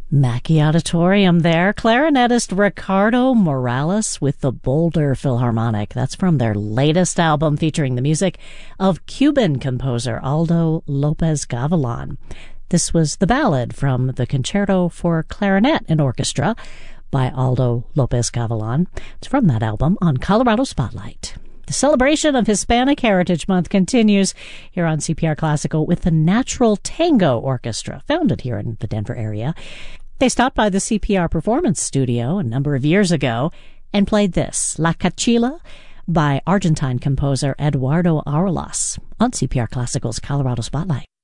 Mackey Auditorium there. Clarinetist Ricardo Morales with the Boulder Philharmonic. That's from their latest album featuring the music of Cuban composer Aldo Lopez Gavilan. This was the ballad from the Concerto for Clarinet and Orchestra by Aldo Lopez Gavilan. It's from that album on Colorado Spotlight. The celebration of Hispanic Heritage Month continues here on CPR Classical with the Natural Tango Orchestra, founded here in the Denver area. They stopped by the CPR Performance Studio a number of years ago and played this, La Cachila, by Argentine composer Eduardo Arelas on CPR Classical's Colorado Spotlight.